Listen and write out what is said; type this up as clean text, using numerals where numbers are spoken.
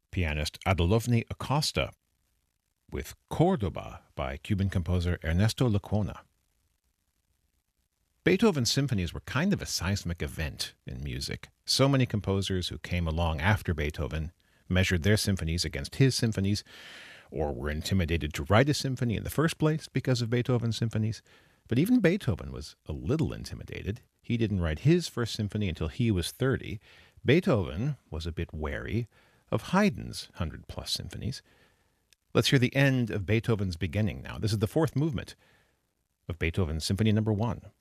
pianist Adolovny Acosta, with Cordoba by Cuban composer Ernesto Lecuona. Beethoven's symphonies were kind of a seismic event in music. So many composers who came along after Beethoven measured their symphonies against his symphonies, or were intimidated to write a symphony in the first place because of Beethoven's symphonies. But even Beethoven was a little intimidated. He didn't write his first symphony until he was 30. Beethoven was a bit wary of Haydn's 100-plus symphonies. Let's hear the end of Beethoven's beginning now. This is the fourth movement of Beethoven's Symphony No. 1.